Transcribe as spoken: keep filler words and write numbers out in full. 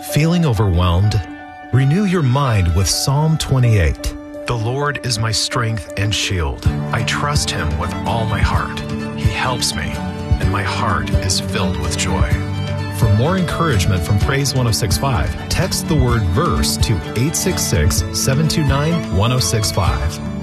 Feeling overwhelmed? Renew your mind with Psalm twenty-eight. The Lord is my strength and shield. I trust Him with all my heart. He helps me, and my heart is filled with joy. For more encouragement from Praise one oh six point five, text the word VERSE to eight six six, seven two nine, one oh six five.